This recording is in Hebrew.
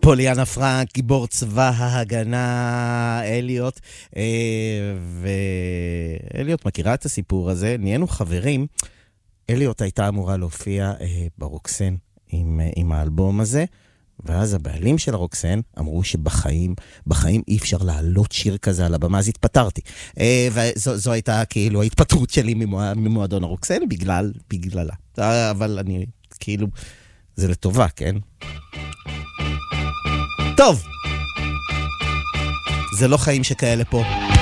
פוליאנה פרנק, גיבור צבא ההגנה, אליוט, ואליוט מכירה את הסיפור הזה, נהיינו חברים. אליוט הייתה אמורה להופיע ברוקסן עם האלבום הזה, ואז הבעלים של הרוקסן אמרו שבחיים אי אפשר להעלות שיר כזה על הבמה, אז התפטרתי. וזו הייתה כאילו ההתפטרות שלי ממועדון הרוקסן, בגללה. אבל אני כאילו, זה לטובה, כן? טוב, זה לא חיים שכאלה פה.